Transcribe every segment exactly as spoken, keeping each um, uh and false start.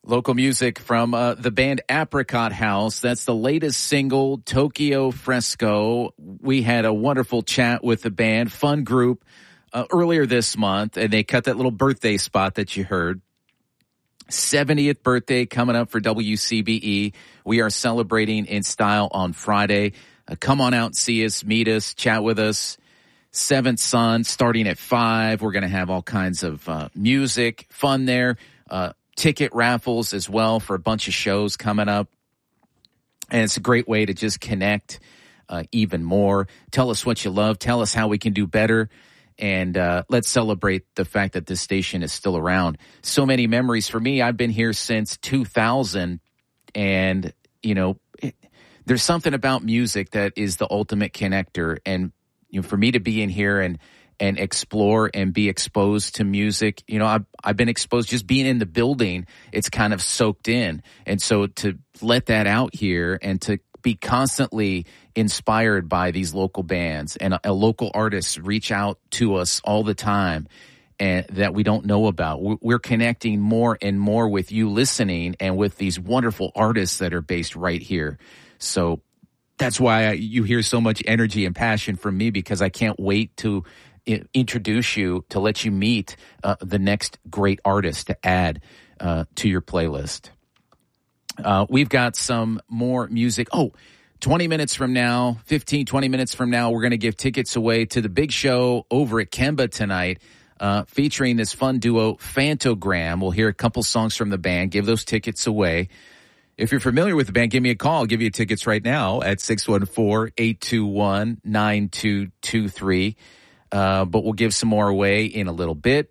Local music from uh, the band Apricot House. That's the latest single, Tokyo Fresco. We had a wonderful chat with the band, fun group, uh, earlier this month, and they cut that little birthday spot that you heard. seventieth birthday coming up for W C B E. We are celebrating in style on Friday. Uh, come on out, see us, meet us, chat with us. Seventh Son starting at five. We're going to have all kinds of uh, music, fun there. Uh, ticket raffles as well for a bunch of shows coming up. And it's a great way to just connect uh, even more. Tell us what you love. Tell us how we can do better. And uh, let's celebrate the fact that this station is still around. So many memories for me. I've been here since two thousand. And, you know, it, there's something about music that is the ultimate connector. And, you know, for me to be in here and and explore and be exposed to music. You know, I've, I've been exposed just being in the building. It's kind of soaked in. And so to let that out here and to be constantly inspired by these local bands and a, a local artists reach out to us all the time and that we don't know about. We're connecting more and more with you listening and with these wonderful artists that are based right here. So that's why I, you hear so much energy and passion from me, because I can't wait to introduce you, to let you meet uh, the next great artist to add uh, to your playlist. Uh, we've got some more music. Oh, twenty minutes from now, fifteen, twenty minutes from now, we're going to give tickets away to the big show over at Kemba tonight, uh, featuring this fun duo, Phantogram. We'll hear a couple songs from the band, give those tickets away. If you're familiar with the band, give me a call. I'll give you tickets right now at six one four, eight two one, nine two two three. Uh, but we'll give some more away in a little bit.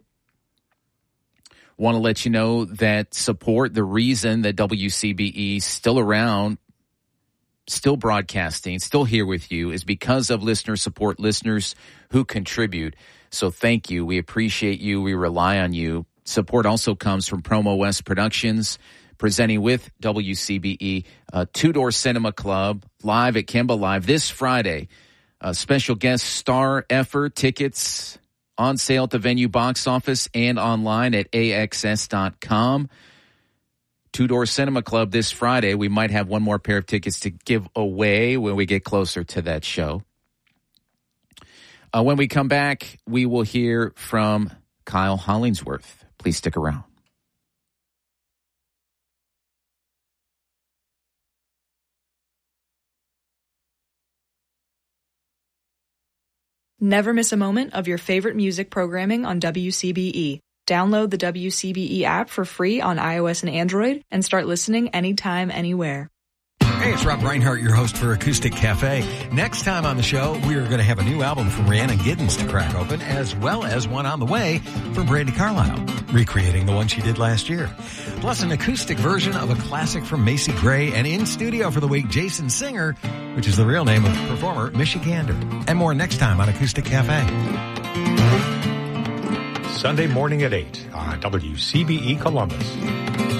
Want to let you know that support, the reason that W C B E is still around, still broadcasting, still here with you, is because of listener support, listeners who contribute. So thank you. We appreciate you. We rely on you. Support also comes from Promo West Productions, presenting with W C B E, uh, Two Door Cinema Club, live at Kemba Live this Friday. A special guest star effort, tickets on sale at the venue box office and online at A X S dot com. Two Door Cinema Club this Friday. We might have one more pair of tickets to give away when we get closer to that show. Uh, when we come back, we will hear from Kyle Hollingsworth. Please stick around. Never miss a moment of your favorite music programming on W C B E. Download the W C B E app for free on iOS and Android and start listening anytime, anywhere. Hey, it's Rob Reinhart, your host for Acoustic Cafe. Next time on the show, we are going to have a new album from Rhiannon Giddens to crack open, as well as one on the way from Brandi Carlile, recreating the one she did last year. Plus an acoustic version of a classic from Macy Gray, and in studio for the week, Jason Singer, which is the real name of performer Michigander. And more next time on Acoustic Cafe. Sunday morning at eight on W C B E Columbus.